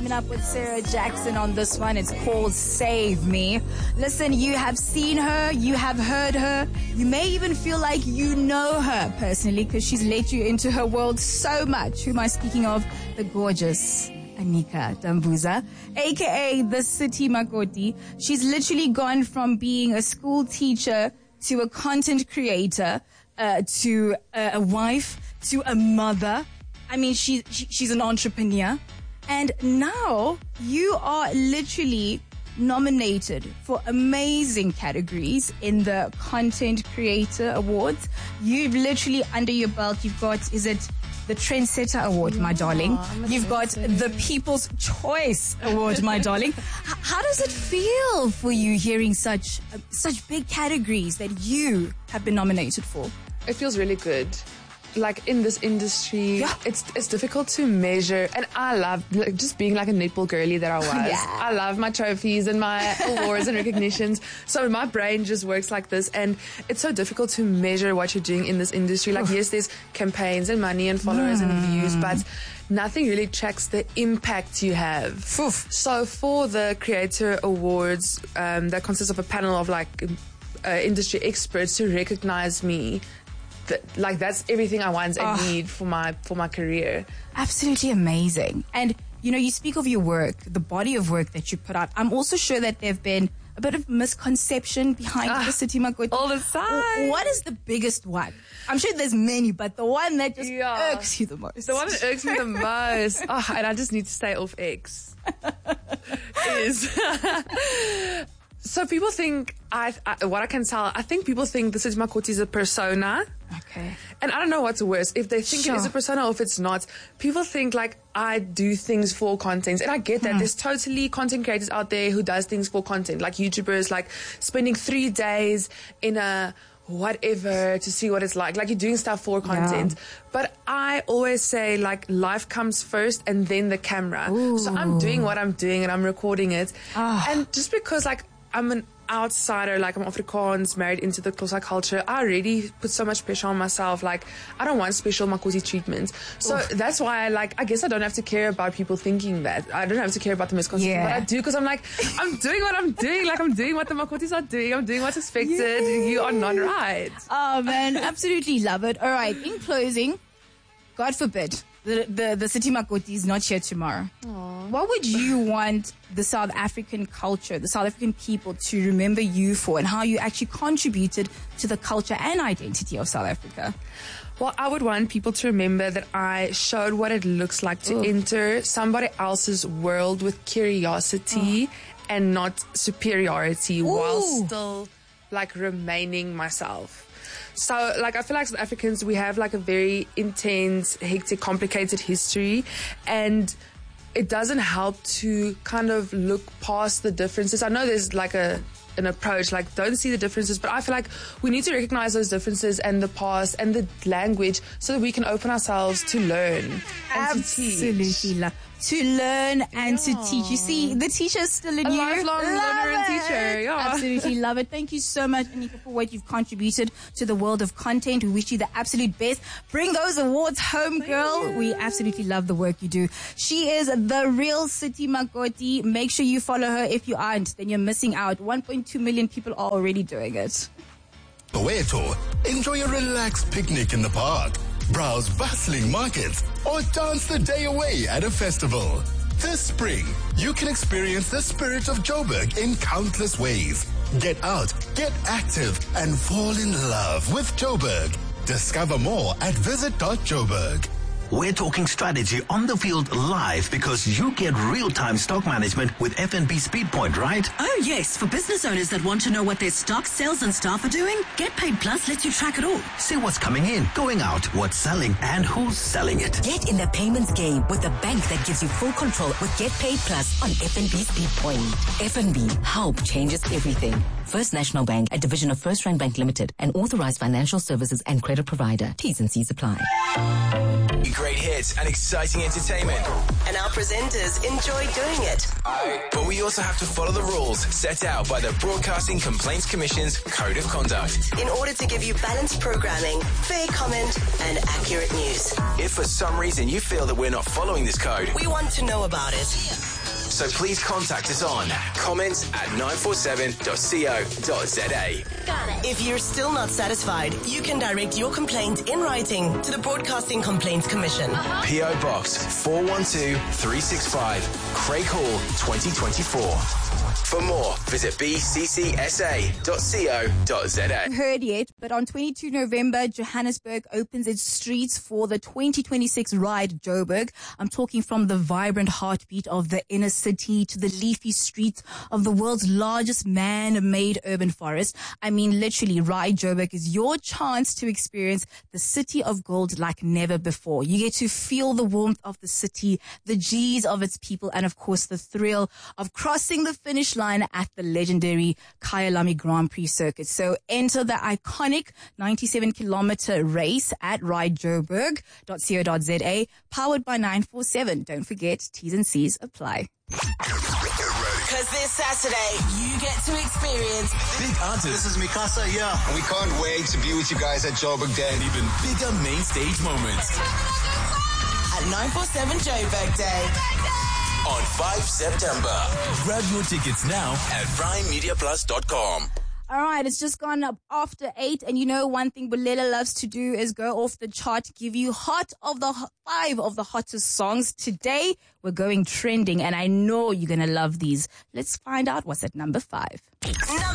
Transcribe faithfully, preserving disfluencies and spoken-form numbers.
teaming up with Sarah Jackson on this one. It's called Save Me. Listen, you have seen her, you have heard her, you may even feel like you know her personally because she's let you into her world so much. Who am I speaking of? The gorgeous Anika Dambuza, aka the City Makoti. She's literally gone from being a school teacher to a content creator, uh, to a, a wife, to a mother. I mean, she, she she's an entrepreneur. And now you are literally nominated for amazing categories in the Content Creator Awards. You've literally, under your belt, you've got, is it the Trendsetter Award, my darling? You've got the People's Choice Award, my darling. H- how does it feel for you hearing such uh, such big categories that you have been nominated for? It feels really good. Like in this industry, yeah. it's it's difficult to measure, and I love like, just being like a netball girly that I was. Yeah. I love my trophies and my awards and recognitions. So my brain just works like this, and it's so difficult to measure what you're doing in this industry. Like yes, there's campaigns and money and followers mm. and views, but nothing really tracks the impact you have. Oof. So for the Creator Awards, um, that consists of a panel of like uh, industry experts to recognize me. That, like that's everything I want and oh. need for my for my career. Absolutely amazing. And you know, you speak of your work, the body of work that you put out. I'm also sure that there've been a bit of misconception behind ah, the City Makoti. All the time. What is the biggest one? I'm sure there's many, but the one that just yeah. irks you the most. The one that irks me the most. Oh, and I just need to stay off X. is So people think, I, I, what I can tell, I think people think the City Makoti is a persona. Okay. And I don't know what's worse, if they think sure. it is a persona or if it's not. People think like I do things for content. And I get that. Hmm. There's totally content creators out there who does things for content. Like YouTubers, like spending three days in a whatever to see what it's like. Like you're doing stuff for content. Yeah. But I always say like life comes first and then the camera. Ooh. So I'm doing what I'm doing and I'm recording it. Oh. And just because like I'm an outsider, like I'm Afrikaans, married into the Xhosa culture, I already put so much pressure on myself. Like I don't want special Makoti treatment. So Oof. That's why I like, I guess I don't have to care about people thinking that. I don't have to care about the misconception, yeah. but I do because I'm like, I'm doing what I'm doing. Like I'm doing what the Makotis are doing. I'm doing what's expected. Yeah. You are not right. Oh man, absolutely love it. All right, in closing, God forbid, the, the, the City Makoti is not here tomorrow. Aww. What would you want the South African culture, the South African people to remember you for, and how you actually contributed to the culture and identity of South Africa? Well, I would want people to remember that I showed what it looks like to Ooh. enter somebody else's world with curiosity oh. and not superiority Ooh. while still like remaining myself. So, like, I feel like South Africans, we have, like, a very intense, hectic, complicated history, and it doesn't help to kind of look past the differences. I know there's, like, a an approach, like, don't see the differences, but I feel like we need to recognize those differences and the past and the language so that we can open ourselves to learn and Absolutely. to teach. To learn and yeah. to teach. You see, the teacher is still in a you. lifelong love learner it. and teacher. Yeah. Absolutely love it. Thank you so much, Anika, for what you've contributed to the world of content. We wish you the absolute best. Bring those awards home, Thank girl. you. We absolutely love the work you do. She is the real City Makoti. Make sure you follow her. If you aren't, then you're missing out. one point two million people are already doing it. Soweto, enjoy a relaxed picnic in the park, browse bustling markets, or dance the day away at a festival. This spring, you can experience the spirit of Joburg in countless ways. Get out, get active, and fall in love with Joburg. Discover more at visit dot joburg. We're talking strategy on the field live because you get real-time stock management with F N B Speedpoint, right? Oh yes, for business owners that want to know what their stock, sales and staff are doing, GetPaid Plus lets you track it all. See what's coming in, going out, what's selling, and who's selling it. Get in the payments game with a bank that gives you full control with GetPaid Plus on F N B Speedpoint. F N B, help changes everything. First National Bank, a division of First Rand Bank Limited, an authorized financial services and credit provider. T's and C's apply. Great hits and exciting entertainment. And our presenters enjoy doing it. But we also have to follow the rules set out by the Broadcasting Complaints Commission's Code of Conduct. In order to give you balanced programming, fair comment, and accurate news. If for some reason you feel that we're not following this code, we want to know about it. So please contact us on comments at nine four seven dot co dot za. If you're still not satisfied, you can direct your complaint in writing to the Broadcasting Complaints Commission. P O Box four one two three six five, Craig Hall, twenty twenty-four. For more, visit b c c s a dot co dot za. Heard yet, but on twenty-second of November, Johannesburg opens its streets for the twenty twenty-six Ride Joburg. I'm talking from the vibrant heartbeat of the inner city to the leafy streets of the world's largest man-made urban forest. I mean, literally, Ride Joburg is your chance to experience the city of gold like never before. You get to feel the warmth of the city, the G's of its people, and of course, the thrill of crossing the finish line at the legendary Kyalami Grand Prix circuit. So enter the iconic ninety-seven kilometer race at ride joburg dot co dot za, powered by nine four seven. Don't forget, T's and C's apply. Because this Saturday, you get to experience Big artists. This is Mikasa, yeah. And we can't wait to be with you guys at Joburg Day. And even bigger main stage moments. at nine four seven Joburg Day. On the fifth of September. Grab your tickets now at prime media plus dot com. All right, it's just gone up after eight, and you know one thing Bulela loves to do is go off the chart, give you hot of the five of the hottest songs. Today, we're going trending, and I know you're going to love these. Let's find out what's at number five. Number